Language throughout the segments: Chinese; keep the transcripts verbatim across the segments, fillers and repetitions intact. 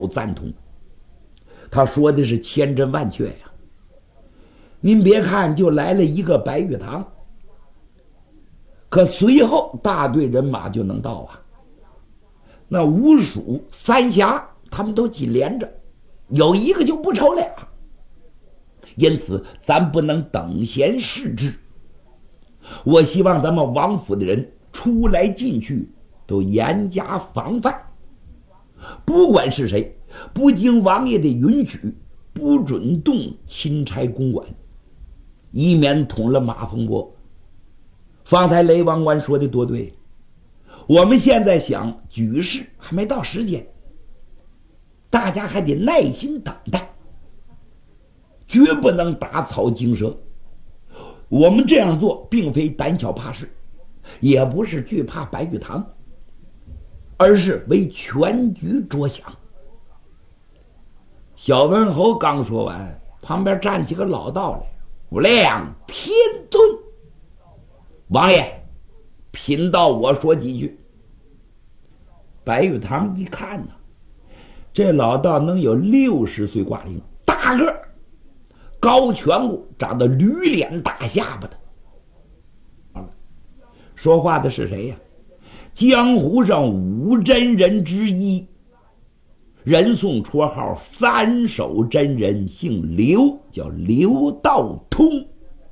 赞同。他说的是千真万确呀。您别看就来了一个白玉堂，可随后大队人马就能到啊。那吴蜀三峡他们都紧连着，有一个就不愁俩，因此咱不能等闲视之。我希望咱们王府的人出来进去都严加防范，不管是谁，不经王爷的允许，不准动钦差公馆，以免捅了马蜂窝。方才雷王官说的多对，我们现在想举事还没到时间，大家还得耐心等待，绝不能打草惊蛇。我们这样做并非胆小怕事，也不是惧怕白玉堂，而是为全局着想。小文侯刚说完，旁边站起个老道来，无量偏尊。王爷，贫道我说几句。白玉堂一看呢，这老道能有六十岁挂龄，大个儿，高颧骨，长得驴脸大下巴的。说话的是谁呀？江湖上五真人之一，人送绰号三手真人，姓刘，叫刘道通。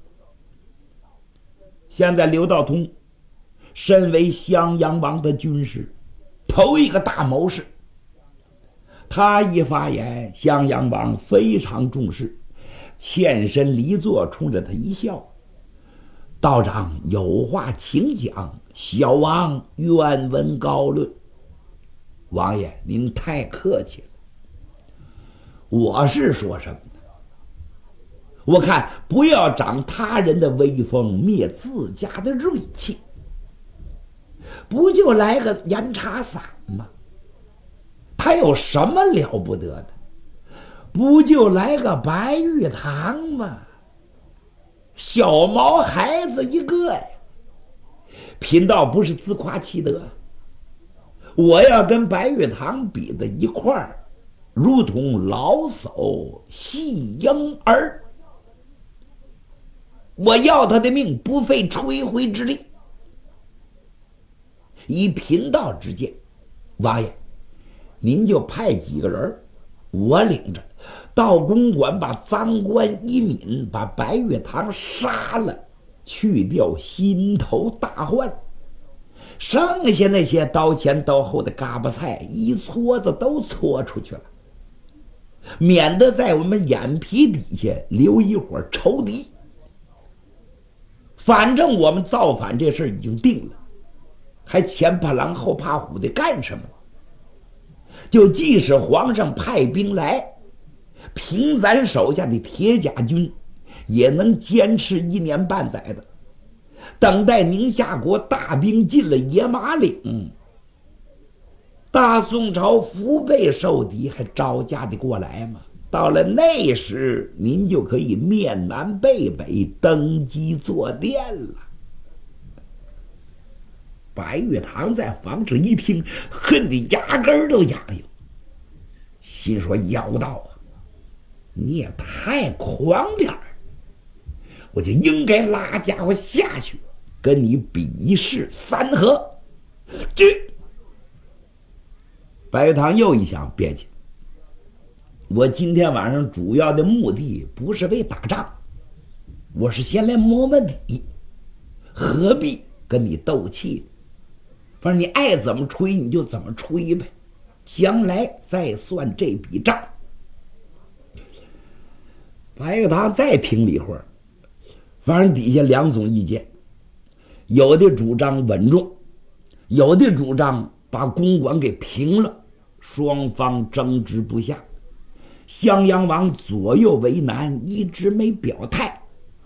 现在刘道通身为襄阳王的军师，头一个大谋士，他一发言，襄阳王非常重视，欠身离座，冲着他一笑，道长有话请讲，小王愿闻高论。王爷您太客气了，我是说什么呢？我看不要长他人的威风，灭自家的锐气，不就来个严查散吗？他有什么了不得的？不就来个白玉堂吗？小毛孩子一个呀！贫道不是自夸其德，我要跟白玉堂比在一块儿，如同老叟戏婴儿。我要他的命，不费吹灰之力。以贫道之见，王爷您就派几个人，我领着到公馆把赃官一泯，把白玉堂杀了，去掉心头大患。剩下那些刀前刀后的嘎巴菜，一撮子都搓出去了，免得在我们眼皮底下留一伙仇敌。反正我们造反这事已经定了，还前怕狼后怕虎的干什么？就即使皇上派兵来，凭咱手下的铁甲军也能坚持一年半载的，等待宁夏国大兵进了野马岭，大宋朝腹背受敌，还招架得过来吗？到了那时，您就可以面南背北登基坐殿了。白玉堂在房上一听，恨得牙根都痒痒，心说妖道啊，你也太狂点儿，我就应该拉家伙下去跟你比一试三合。这白玉堂又一想，别介，我今天晚上主要的目的不是为打仗，我是先来摸摸底，何必跟你斗气？反正你爱怎么吹你就怎么吹呗，将来再算这笔账。白玉堂再评了一会儿，反正底下两种意见，有的主张稳重，有的主张把公馆给平了，双方争执不下。襄阳王左右为难，一直没表态。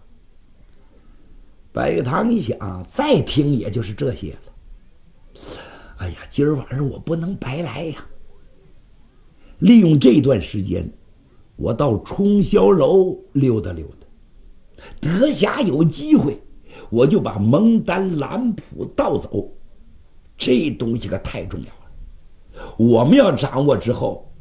白玉堂一想，再听也就是这些了。哎呀，今儿晚上我不能白来呀！利用这段时间，我到冲霄楼溜达溜达，得暇有机会，我就把蒙丹兰普盗走。这东西可太重要了，我们要掌握之后，